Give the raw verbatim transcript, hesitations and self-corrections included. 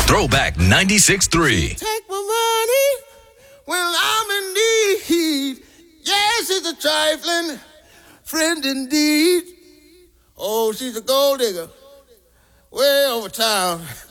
Throwback ninety-six point three. Take my money when I'm in need. Yes, it's a trifling friend indeed. Oh, she's a gold digger way over town.